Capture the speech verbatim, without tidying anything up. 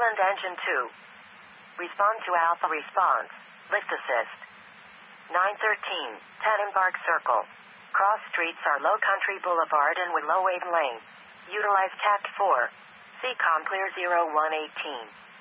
Island engine two. Respond to Alpha response. Lift assist. nine thirteen, Tannenberg Circle. Cross streets are Low Country Boulevard and Willow Wade Lane. Utilize Cat four. C COM clear zero one eighteen.